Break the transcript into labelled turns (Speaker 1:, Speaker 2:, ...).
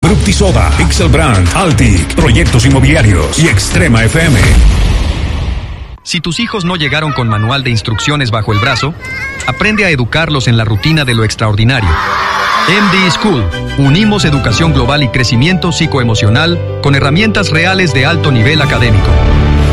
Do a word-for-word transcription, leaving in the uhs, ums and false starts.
Speaker 1: Fructisoda, Pixel Brand, Altic, Proyectos Inmobiliarios y Extrema F M.
Speaker 2: Si tus hijos no llegaron con manual de instrucciones bajo el brazo, aprende a educarlos en la rutina de lo extraordinario. M D School. Unimos educación global y crecimiento psicoemocional con herramientas reales de alto nivel académico.